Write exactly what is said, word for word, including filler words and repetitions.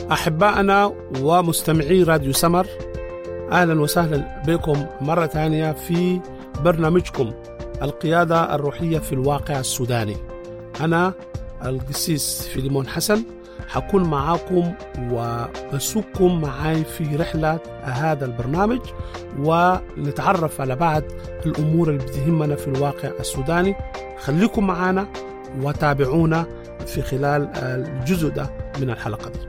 أحبائنا ومستمعي راديو سمر، أهلا وسهلا بكم مرة ثانية في برنامجكم القيادة الروحية في الواقع السوداني. أنا القسيس فيليمون حسن حكون معاكم وبسوكم معاي في رحلة هذا البرنامج، ونتعرف على بعض الأمور اللي بتهمنا في الواقع السوداني. خليكم معانا وتابعونا في خلال الجزء ده من الحلقة دي.